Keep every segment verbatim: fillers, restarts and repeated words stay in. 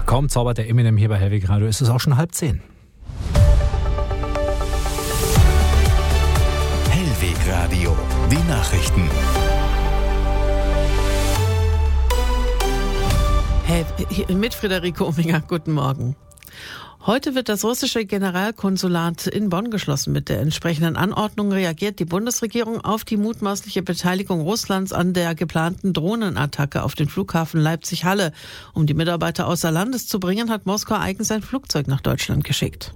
Kaum zaubert der Eminem hier bei Hellweg Radio, ist es auch schon halb zehn. Hellweg Radio, die Nachrichten. Hey, mit Friederike Ominger, guten Morgen. Heute wird das russische Generalkonsulat in Bonn geschlossen. Mit der entsprechenden Anordnung reagiert die Bundesregierung auf die mutmaßliche Beteiligung Russlands an der geplanten Drohnenattacke auf den Flughafen Leipzig-Halle. Um die Mitarbeiter außer Landes zu bringen, hat Moskau eigens ein Flugzeug nach Deutschland geschickt.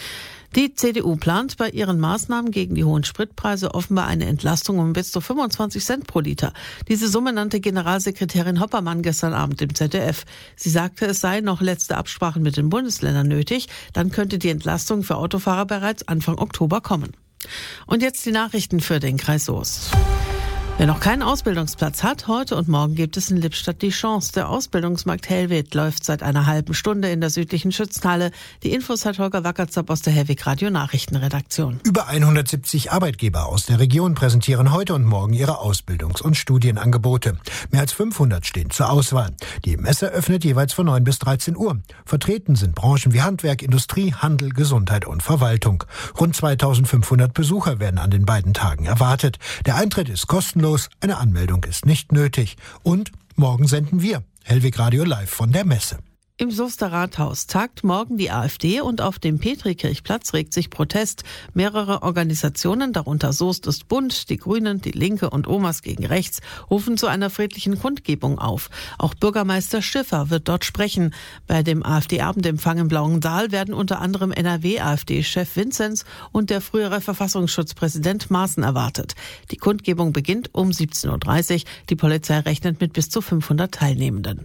Die C D U plant bei ihren Maßnahmen gegen die hohen Spritpreise offenbar eine Entlastung um bis zu fünfundzwanzig Cent pro Liter. Diese Summe nannte Generalsekretärin Hoppermann gestern Abend im Z D F. Sie sagte, es seien noch letzte Absprachen mit den Bundesländern nötig. Dann könnte die Entlastung für Autofahrer bereits Anfang Oktober kommen. Und jetzt die Nachrichten für den Kreis Soest. Wer noch keinen Ausbildungsplatz hat, heute und morgen gibt es in Lippstadt die Chance. Der Ausbildungsmarkt Hellweg läuft seit einer halben Stunde in der südlichen Schützenhalle. Die Infos hat Holger Wackerzapp aus der Hellweg Radio Nachrichtenredaktion. Über hundertsiebzig Arbeitgeber aus der Region präsentieren heute und morgen ihre Ausbildungs- und Studienangebote. Mehr als fünfhundert stehen zur Auswahl. Die Messe öffnet jeweils von neun bis dreizehn Uhr. Vertreten sind Branchen wie Handwerk, Industrie, Handel, Gesundheit und Verwaltung. Rund zweitausendfünfhundert Besucher werden an den beiden Tagen erwartet. Der Eintritt ist kostenlos. Eine Anmeldung ist nicht nötig. Und morgen senden wir Hellweg Radio live von der Messe. Im Soester Rathaus tagt morgen die AfD und auf dem Petrikirchplatz regt sich Protest. Mehrere Organisationen, darunter Soest ist bunt, die Grünen, die Linke und Omas gegen Rechts, rufen zu einer friedlichen Kundgebung auf. Auch Bürgermeister Schiffer wird dort sprechen. Bei dem AfD-Abendempfang im Blauen Saal werden unter anderem N R W-AfD-Chef Vinzenz und der frühere Verfassungsschutzpräsident Maaßen erwartet. Die Kundgebung beginnt um siebzehn Uhr dreißig. Die Polizei rechnet mit bis zu fünfhundert Teilnehmenden.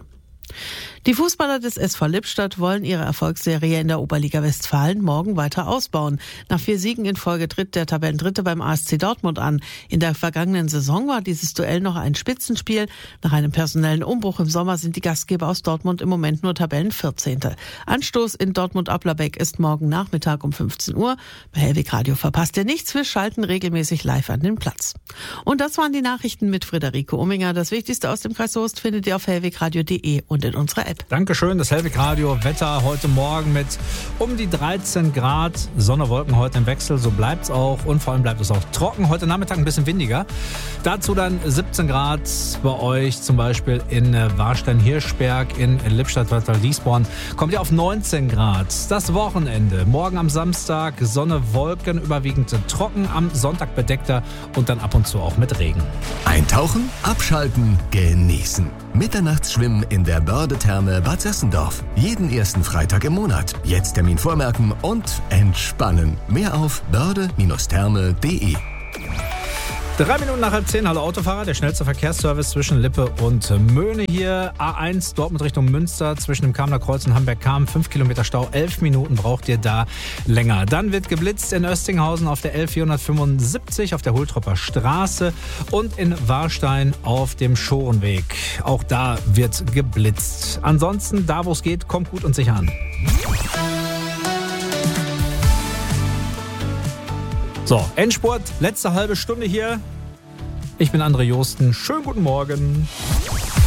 Die Fußballer des S V Lippstadt wollen ihre Erfolgsserie in der Oberliga Westfalen morgen weiter ausbauen. Nach vier Siegen in Folge tritt der Tabellendritte beim A S C Dortmund an. In der vergangenen Saison war dieses Duell noch ein Spitzenspiel. Nach einem personellen Umbruch im Sommer sind die Gastgeber aus Dortmund im Moment nur Tabellenvierzehnte. Anstoß in Dortmund-Applerbeck ist morgen Nachmittag um fünfzehn Uhr. Bei Hellweg Radio verpasst ihr nichts. Wir schalten regelmäßig live an den Platz. Und das waren die Nachrichten mit Friederike Ominger. Das Wichtigste aus dem Kreis Soest findet ihr auf hellwegradio punkt de und in unserer App. Dankeschön, das Hellweg Radio Wetter heute Morgen mit um die dreizehn Grad, Sonne, Wolken heute im Wechsel, so bleibt es auch und vor allem bleibt es auch trocken. Heute Nachmittag ein bisschen windiger. Dazu dann siebzehn Grad bei euch, zum Beispiel in Warstein-Hirschberg, in Lippstadt, Walter-Liesborn. Kommt ihr auf neunzehn Grad. Das Wochenende, morgen am Samstag, Sonne, Wolken, überwiegend trocken, am Sonntag bedeckter und dann ab und zu auch mit Regen. Eintauchen, abschalten, genießen. Mitternachtsschwimmen in der Börde-Therme Bad Sessendorf. Jeden ersten Freitag im Monat. Jetzt Termin vormerken und entspannen. Mehr auf börde Therme punkt de. Drei Minuten nach halb zehn, hallo Autofahrer, der schnellste Verkehrsservice zwischen Lippe und Möhne hier. A eins, Dortmund Richtung Münster, zwischen dem Kamener Kreuz und Hamburg-Kam, fünf Kilometer Stau, elf Minuten braucht ihr da länger. Dann wird geblitzt in Östinghausen auf der L vierhundertfünfundsiebzig auf der Hultropper Straße und in Warstein auf dem Schorenweg. Auch da wird geblitzt. Ansonsten, da wo es geht, kommt gut und sicher an. So, Endspurt, letzte halbe Stunde hier. Ich bin André Josten. Schönen guten Morgen.